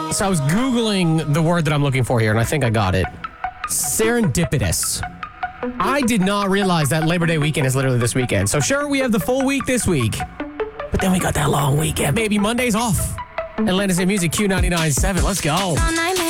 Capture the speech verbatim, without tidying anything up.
So I was Googling the word that I'm looking for here, and I think I got it. Serendipitous. I did not realize that Labor Day weekend is literally this weekend. So sure, we have the full week this week, but then we got that long weekend. Baby, Monday's off. Atlanta's in Music, Q ninety-nine point seven. Let's go.